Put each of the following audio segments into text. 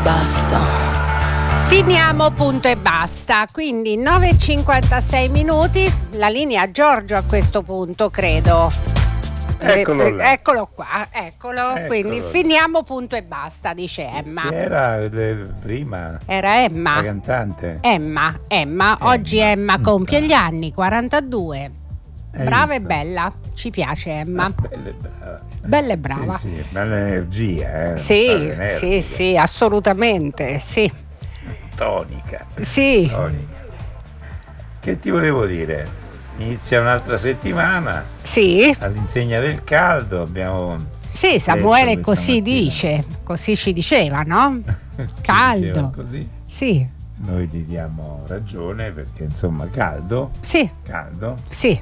basta. Finiamo punto e basta, quindi 9:56 minuti, la linea Giorgio a questo punto, credo. Eccolo qua, eccolo. Quindi finiamo punto e basta, dice Emma. Era prima? Era Emma. La cantante. Emma. Oggi Emma compie gli anni, 42. Brava e bella, ci piace Emma. Bella e brava. Sì, bella energia. Sì, assolutamente, sì. Tonica. Sì. Tonica. Che ti volevo dire? Inizia un'altra settimana. Sì. All'insegna del caldo abbiamo. Sì, Samuele così dice, così ci diceva, no? Caldo. Così. Sì. Noi ti diamo ragione perché insomma caldo. Sì. Caldo. Sì.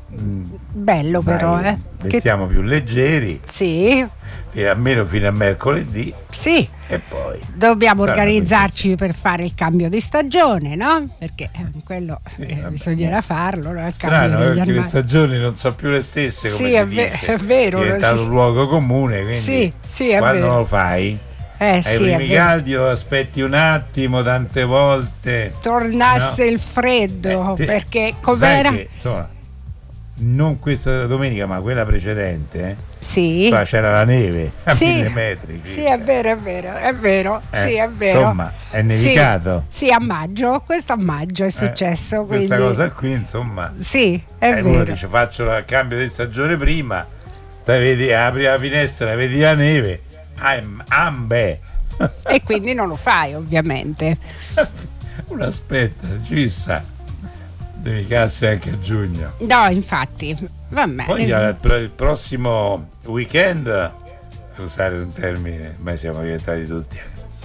Bello però, Vestiamo più leggeri. Sì. Almeno fino a mercoledì. Sì. E poi dobbiamo organizzarci per fare il cambio di stagione, no? Perché quello bisognerà farlo, no? Strano, perché le stagioni non sono più le stesse, come è vero. È diventato un luogo comune, quindi sì, è quando vero. lo fai? Ai primi caldi aspetti un attimo, tante volte tornasse il freddo, perché com'era? Insomma, non questa domenica ma quella precedente sì, qua c'era la neve a 1000 metri. Sì, è vero. Sì, è vero. Insomma, è nevicato. Sì, a maggio, questo a maggio è successo. Questa quindi cosa qui, insomma. Sì, è vero. Uno dice faccio il cambio di stagione prima, vedi, apri la finestra, vedi la neve, ambe. E quindi non lo fai, ovviamente. Uno aspetta, ci sa. Devi cassi anche a giugno. No, infatti. Vabbè. Poi il prossimo weekend, per usare un termine, ormai siamo diventati tutti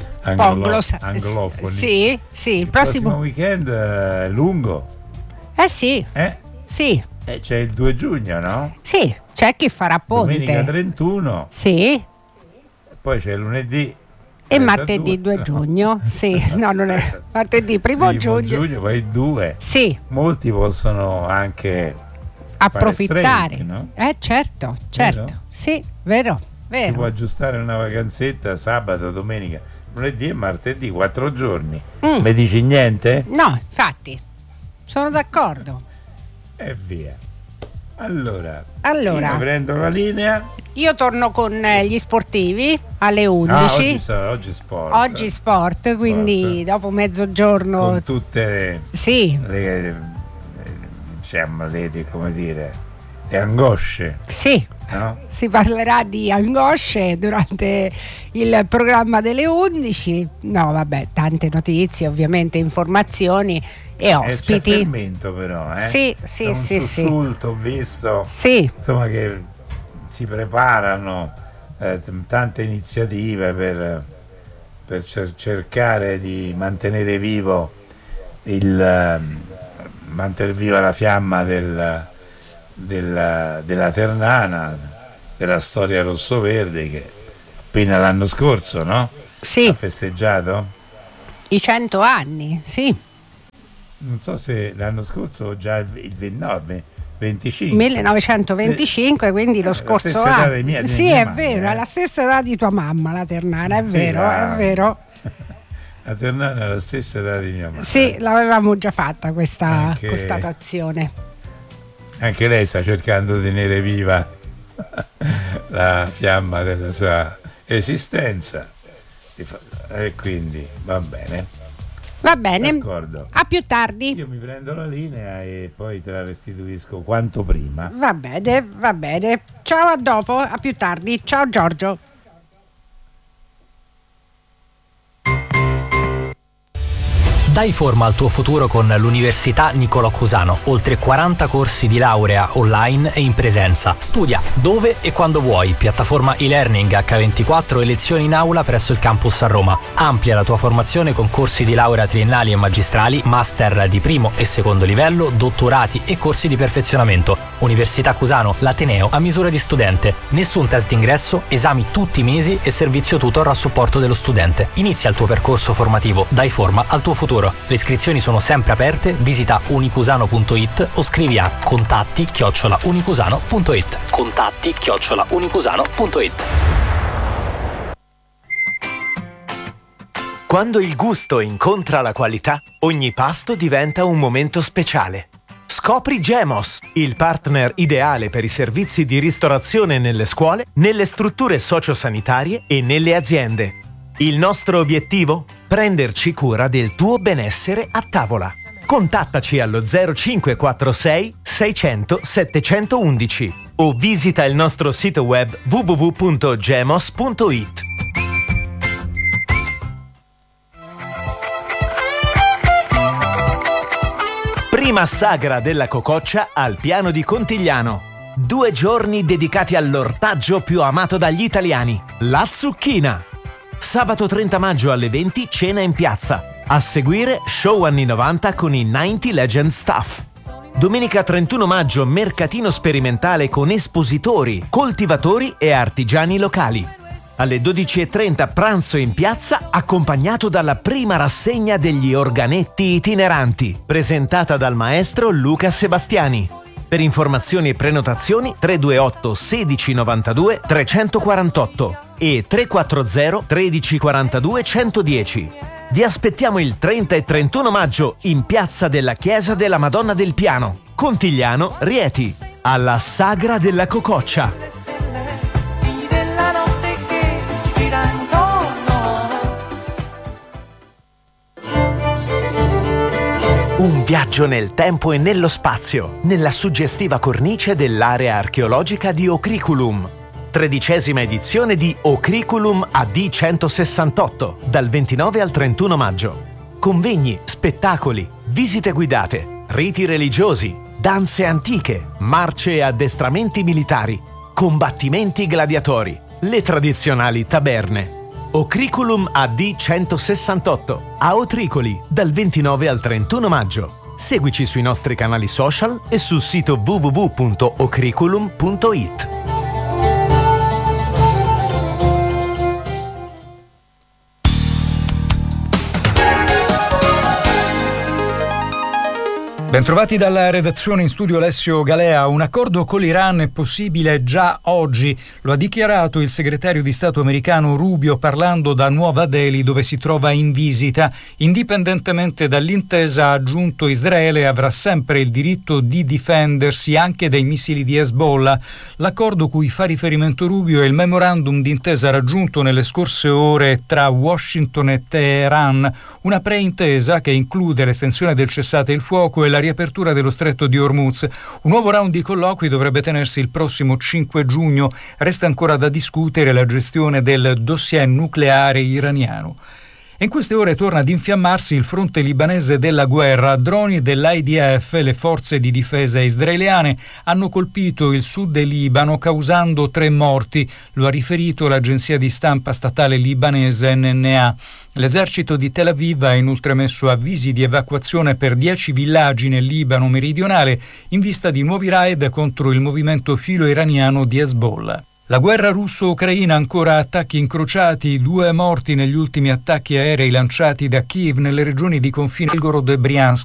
anglofoni. Sì, il prossimo weekend è lungo. Sì. Sì. C'è il 2 giugno, no? Sì, c'è chi farà ponte. Domenica 31. Sì. Poi c'è lunedì. E martedì 2 giugno, sì, no, non è martedì 1 giugno. Poi il 2. Sì. Molti possono anche approfittare, no? Certo. Vero? Sì, vero. Si può aggiustare una vacanzetta sabato, domenica, lunedì e martedì, 4 giorni. Mi dici niente? No, infatti, sono d'accordo. E via. Allora, io prendo la linea. Io torno con gli sportivi alle 11. Oggi sport. Oggi sport, quindi dopo mezzogiorno. Con tutte le come dire, le angosce. Sì. No? Si parlerà di angosce durante il programma delle 11. No, vabbè, tante notizie, ovviamente, informazioni e ospiti. C'è fermento però, Sì. Sussulto, ho visto. Sì. Insomma che si preparano tante iniziative per cercare di mantenere vivo mantenere viva la fiamma della Ternana, della storia rossoverde che appena l'anno scorso, no? Sì. Ha festeggiato i 100 anni, sì. Non so se l'anno scorso o già il 25 1925, quindi lo scorso anno. Sì, è vero, è la stessa età di tua mamma, la Ternana, è vero. La Ternana è la stessa età di mia mamma. Sì, l'avevamo già fatta questa constatazione. Anche lei sta cercando di tenere viva la fiamma della sua esistenza e quindi va bene. D'accordo. A più tardi. Io mi prendo la linea e poi te la restituisco quanto prima. Va bene. Ciao, a dopo, a più tardi. Ciao Giorgio. Dai forma al tuo futuro con l'Università Niccolò Cusano. Oltre 40 corsi di laurea online e in presenza. Studia dove e quando vuoi. Piattaforma e-learning H24 e lezioni in aula presso il campus a Roma. Amplia la tua formazione con corsi di laurea triennali e magistrali, master di primo e secondo livello, dottorati e corsi di perfezionamento. Università Cusano, l'ateneo a misura di studente. Nessun test d'ingresso, esami tutti i mesi e servizio tutor a supporto dello studente. Inizia il tuo percorso formativo. Dai forma al tuo futuro. Le iscrizioni sono sempre aperte, visita unicusano.it o scrivi a contatti@unicusano.it. Contatti@unicusano.it. Quando il gusto incontra la qualità, ogni pasto diventa un momento speciale. Scopri Gemos, il partner ideale per i servizi di ristorazione nelle scuole, nelle strutture sociosanitarie e nelle aziende. Il nostro obiettivo? Prenderci cura del tuo benessere a tavola. Contattaci allo 0546 600 711 o visita il nostro sito web www.gemos.it. Prima sagra della Cococcia al Piano di Contigliano. 2 giorni dedicati all'ortaggio più amato dagli italiani, la zucchina. Sabato 30 maggio alle 20 cena in piazza. A seguire show anni 90 con i 90 Legend Staff. Domenica 31 maggio mercatino sperimentale con espositori, coltivatori e artigiani locali. Alle 12:30 pranzo in piazza accompagnato dalla prima rassegna degli organetti itineranti, presentata dal maestro Luca Sebastiani. Per informazioni e prenotazioni 328 16 92 348 e 340 13 42 110. Vi aspettiamo il 30 e 31 maggio in piazza della Chiesa della Madonna del Piano, Contigliano, Rieti, alla Sagra della Cococcia. Un viaggio nel tempo e nello spazio, nella suggestiva cornice dell'area archeologica di Ocriculum. 13ª edizione di Ocriculum AD 168, dal 29 al 31 maggio. Convegni, spettacoli, visite guidate, riti religiosi, danze antiche, marce e addestramenti militari, combattimenti gladiatori, le tradizionali taberne. Ocriculum AD 168 a Otricoli dal 29 al 31 maggio. Seguici sui nostri canali social e sul sito www.ocriculum.it. Bentrovati dalla redazione, in studio Alessio Galea. Un accordo con l'Iran è possibile già oggi, lo ha dichiarato il segretario di Stato americano Rubio parlando da Nuova Delhi, dove si trova in visita. Indipendentemente dall'intesa, ha aggiunto, Israele avrà sempre il diritto di difendersi anche dai missili di Hezbollah. L'accordo cui fa riferimento Rubio è il memorandum d'intesa raggiunto nelle scorse ore tra Washington e Teheran, una preintesa che include l'estensione del cessate il fuoco e la riapertura dello stretto di Hormuz. Un nuovo round di colloqui dovrebbe tenersi il prossimo 5 giugno. Resta ancora da discutere la gestione del dossier nucleare iraniano. In queste ore torna ad infiammarsi il fronte libanese della guerra. Droni dell'IDF, le forze di difesa israeliane, hanno colpito il sud del Libano causando 3 morti, lo ha riferito l'agenzia di stampa statale libanese NNA. L'esercito di Tel Aviv ha inoltre emesso avvisi di evacuazione per 10 villaggi nel Libano meridionale in vista di nuovi raid contro il movimento filo-iraniano di Hezbollah. La guerra russo-ucraina, ancora attacchi incrociati, 2 morti negli ultimi attacchi aerei lanciati da Kiev nelle regioni di confine Belgorod e Briansk.